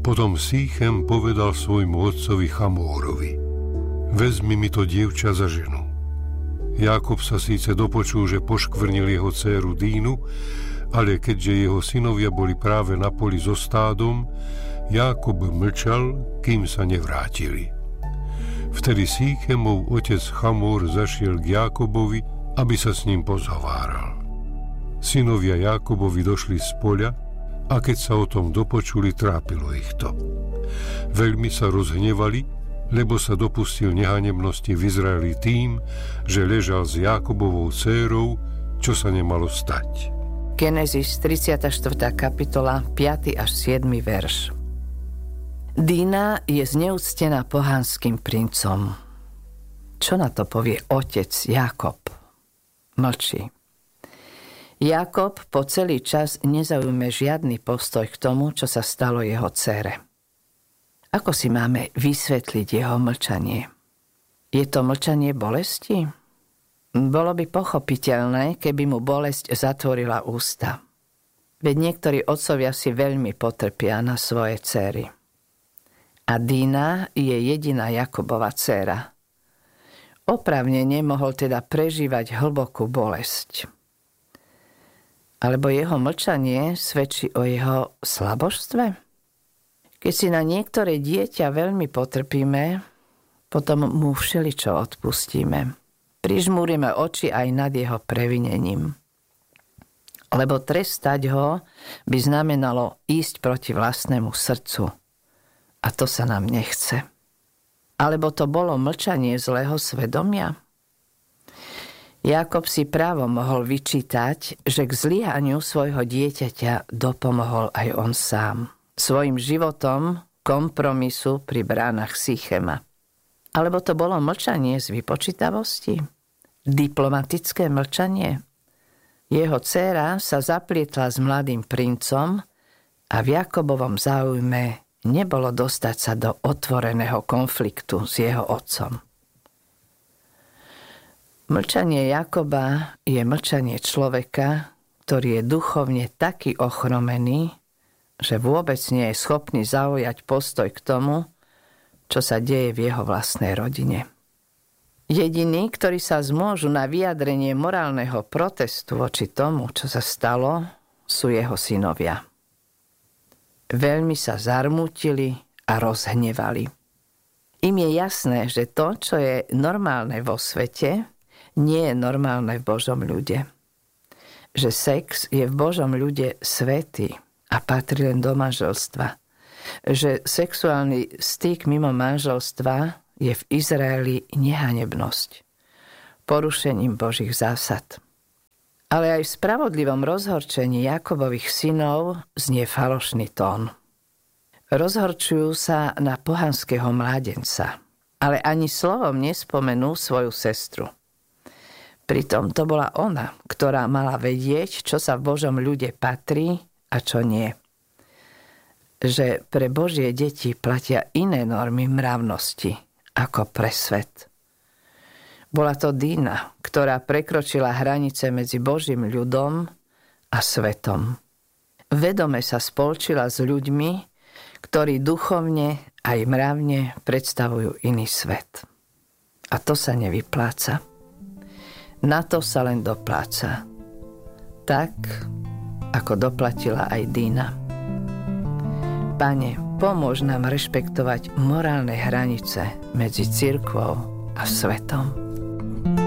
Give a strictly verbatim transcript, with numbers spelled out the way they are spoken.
Potom Sýchem povedal svojmu otcovi Chamórovi: vezmi mi to dievča za ženu. Jákob sa síce dopočul, že poškvrnil jeho dcéru Dínu, ale keďže jeho synovia boli práve na poli so stádom, Jákob mlčal, kým sa nevrátili. Vtedy Sýchemov otec Chamór zašiel k Jákobovi, aby sa s ním pozhováral. Synovia Jákobovi došli z poľa a keď sa o tom dopočuli, trápilo ich to. Veľmi sa rozhnevali, lebo sa dopustil nehanebnosti v Izraeli tým, že ležal s Jákobovou dcérou, čo sa nemalo stať. Genesis tridsiata štvrtá kapitola, piaty až siedmy verš. Dína je zneúctená pohanským princom. Čo na to povie otec Jákob? Mlčí. Jákob po celý čas nezaujme žiadny postoj k tomu, čo sa stalo jeho dcére. Ako si máme vysvetliť jeho mlčanie? Je to mlčanie bolesti? Bolo by pochopiteľné, keby mu bolesť zatvorila ústa. Veď niektorí otcovia si veľmi potrpia na svoje dcéry. A Dína je jediná Jakobova dcéra. Oprávnene mohol teda prežívať hlbokú bolesť. Alebo jeho mlčanie svedčí o jeho slabožstve? Keď si na niektoré dieťa veľmi potrpíme, potom mu všeličo odpustíme. Prižmúrime oči aj nad jeho previnením. Lebo trestať ho by znamenalo ísť proti vlastnému srdcu. A to sa nám nechce. Alebo to bolo mlčanie zlého svedomia? Jákob si právo mohol vyčítať, že k zlyhaniu svojho dieťaťa dopomohol aj on sám. Svojim životom kompromisu pri bránach Sýchema. Alebo to bolo mlčanie z vypočítavosti? Diplomatické mlčanie? Jeho dcéra sa zaplietla s mladým princom a v Jakobovom záujme nebolo dostať sa do otvoreného konfliktu s jeho otcom. Mlčanie Jakoba je mlčanie človeka, ktorý je duchovne taký ochromený, že vôbec nie je schopný zaujať postoj k tomu, čo sa deje v jeho vlastnej rodine. Jediní, ktorí sa zmôžu na vyjadrenie morálneho protestu voči tomu, čo sa stalo, sú jeho synovia. Veľmi sa zarmútili a rozhnevali. Im je jasné, že to, čo je normálne vo svete, nie je normálne v Božom ľude. Že sex je v Božom ľude svätý a patrí len do manželstva. Že sexuálny styk mimo manželstva je v Izraeli nehanebnosť, porušením Božích zásad. Ale aj v spravodlivom rozhorčení Jakobových synov znie falošný tón. Rozhorčujú sa na pohanského mládenca, ale ani slovom nespomenú svoju sestru. Pritom to bola ona, ktorá mala vedieť, čo sa v Božom ľude patrí a čo nie. Že pre Božie deti platia iné normy mravnosti ako pre svet. Bola to Dína, ktorá prekročila hranice medzi Božím ľudom a svetom. Vedome sa spolčila s ľuďmi, ktorí duchovne aj mravne predstavujú iný svet. A to sa nevypláca. Na to sa len dopláca. Tak, ako doplatila aj Dína. Pane, pomôž nám rešpektovať morálne hranice medzi cirkvou a svetom.